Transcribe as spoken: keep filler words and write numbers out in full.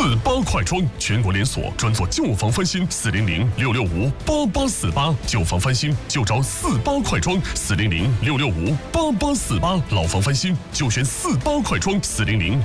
四八快装，全国连锁，专做旧房翻新。四零零六六五八八四八，旧房翻新就找四八快装。四零零六六五八八四八，老房翻新就选四八快装。四零零